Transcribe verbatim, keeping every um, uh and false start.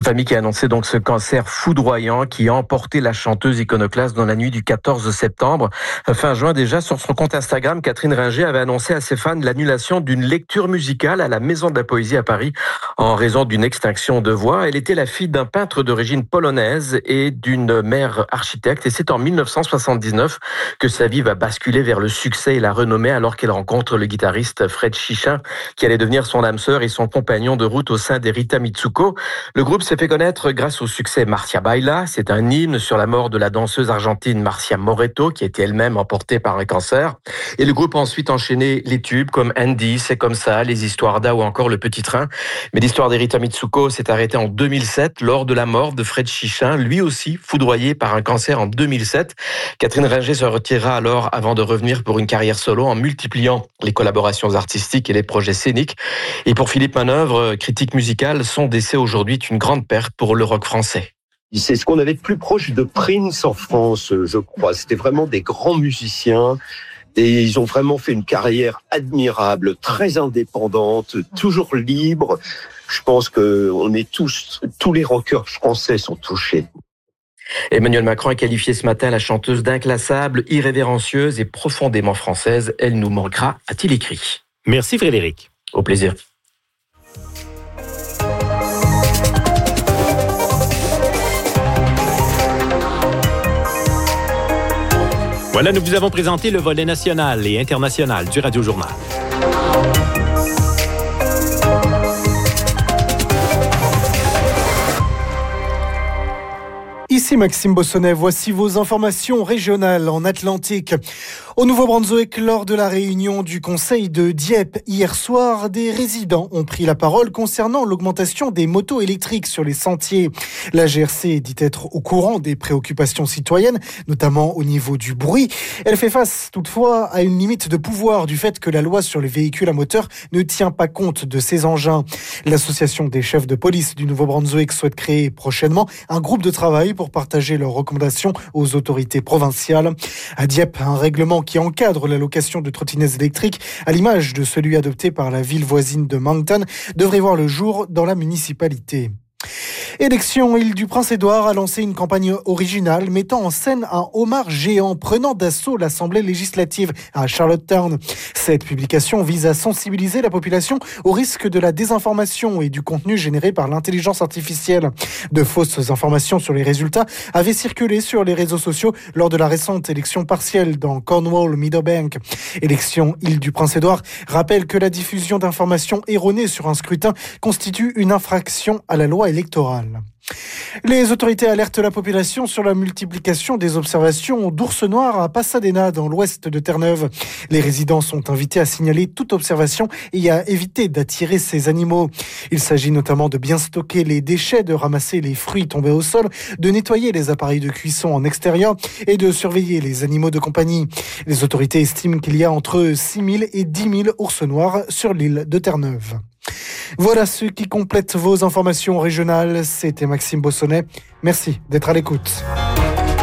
famille qui a annoncé donc ce cancer foudroyant qui a emporté la chanteuse iconoclaste dans la nuit du quatorze septembre. Fin juin déjà, sur son compte Instagram, Catherine Ringer avait annoncé à ses fans l'annulation d'une lecture musicale à la Maison de la Poésie à Paris en raison d'une extinction de voix. Elle était la fille d'un peintre d'origine polonaise et d'une mère architecte, et c'est en dix-neuf cent soixante-dix-neuf que sa vie va basculer vers le succès et la renommée alors qu'elle rencontre le guitariste Fred Chichin qui allait devenir son âme sœur et son compagnon de route au sein des Rita Mitsuko. Le groupe s'est fait connaître grâce au succès Marcia Baila. C'est un hymne sur la mort de la danseuse argentine Marcia Moreto, qui était elle-même emportée par un cancer. Et le groupe a ensuite enchaîné les tubes comme Andy, C'est comme ça, Les histoires d'A ou encore Le Petit Train. Mais l'histoire des Rita Mitsuko s'est arrêtée en deux mille sept lors de la mort de Fred Chichin, lui aussi foudroyé par un cancer en deux mille sept. Catherine Ringer se retirera alors avant de revenir pour une carrière solo en multipliant les collaborations artistiques et les projets scéniques. Et pour Philippe Manœuvre, critique musicale, son décès aujourd'hui est une grande perte pour le rock français. C'est ce qu'on avait de plus proche de Prince en France, je crois. C'était vraiment des grands musiciens et ils ont vraiment fait une carrière admirable, très indépendante, toujours libre. Je pense que on est tous, tous les rockers français sont touchés. Emmanuel Macron a qualifié ce matin la chanteuse d'inclassable, irrévérencieuse et profondément française. Elle nous manquera, a-t-il écrit. Merci Frédéric. Au plaisir. Voilà, nous vous avons présenté le volet national et international du Radio Journal. Ici Maxime Bossonnet, voici vos informations régionales en Atlantique. Au Nouveau-Brunswick, lors de la réunion du Conseil de Dieppe hier soir, des résidents ont pris la parole concernant l'augmentation des motos électriques sur les sentiers. La G R C dit être au courant des préoccupations citoyennes, notamment au niveau du bruit. Elle fait face toutefois à une limite de pouvoir du fait que la loi sur les véhicules à moteur ne tient pas compte de ces engins. L'association des chefs de police du Nouveau-Brunswick souhaite créer prochainement un groupe de travail pour partager leurs recommandations aux autorités provinciales. À Dieppe, un règlement qui encadre la location de trottinettes électriques, à l'image de celui adopté par la ville voisine de Moncton, devrait voir le jour dans la municipalité. Élection, Île-du-Prince-Édouard a lancé une campagne originale mettant en scène un homard géant prenant d'assaut l'Assemblée législative à Charlottetown. Cette publication vise à sensibiliser la population au risque de la désinformation et du contenu généré par l'intelligence artificielle. De fausses informations sur les résultats avaient circulé sur les réseaux sociaux lors de la récente élection partielle dans Cornwall-Meadowbank. Élection, Île-du-Prince-Édouard rappelle que la diffusion d'informations erronées sur un scrutin constitue une infraction à la loi électorale. Les autorités alertent la population sur la multiplication des observations d'ours noirs à Pasadena, dans l'ouest de Terre-Neuve. Les résidents sont invités à signaler toute observation et à éviter d'attirer ces animaux. Il s'agit notamment de bien stocker les déchets, de ramasser les fruits tombés au sol, de nettoyer les appareils de cuisson en extérieur et de surveiller les animaux de compagnie. Les autorités estiment qu'il y a entre six mille et dix mille ours noirs sur l'île de Terre-Neuve. Voilà ce qui complète vos informations régionales. C'était Maxime Bossonnet. Merci d'être à l'écoute.